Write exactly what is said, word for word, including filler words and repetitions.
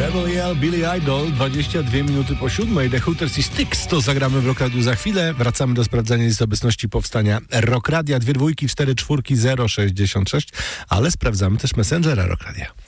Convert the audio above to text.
Rebel Yell, Billy Idol, dwadzieścia dwie minuty po siódmej. The Hooters i Styx to zagramy w Rock Radiu za chwilę. Wracamy do sprawdzania listy obecności powstania Rock Radia. Dwie dwójki, cztery czwórki, zero sześćdziesiąt sześć, ale sprawdzamy też Messengera Rock Radia.